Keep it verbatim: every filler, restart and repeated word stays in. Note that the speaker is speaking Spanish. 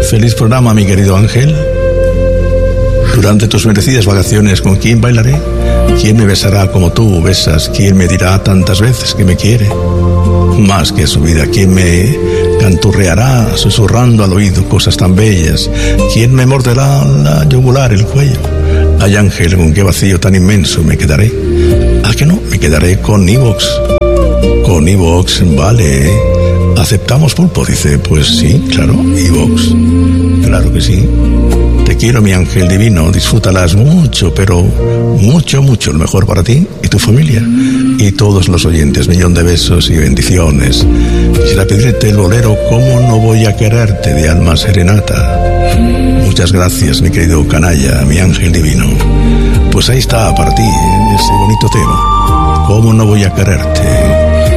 Feliz programa, mi querido Ángel. Durante tus merecidas vacaciones, ¿con quién bailaré? ¿Quién me besará como tú besas? ¿Quién me dirá tantas veces que me quiere? Más que su vida, ¿quién me canturreará susurrando al oído cosas tan bellas? ¿Quién me morderá la yugular, el cuello? Ay, Ángel, ¿con qué vacío tan inmenso me quedaré? ¿A que no? Me quedaré con Evox. Con Evox, vale. ¿Aceptamos pulpo? Dice, pues sí, claro, Evox. Claro que sí. Te quiero, mi ángel divino, disfrútalas mucho, pero mucho, mucho, lo mejor para ti y tu familia. Y todos los oyentes, millón de besos y bendiciones. Quisiera pedirte el bolero ¿Cómo no voy a quererte? De Alma Serenata. Muchas gracias, mi querido canalla, mi ángel divino. Pues ahí está para ti, ese bonito tema. ¿Cómo no voy a quererte?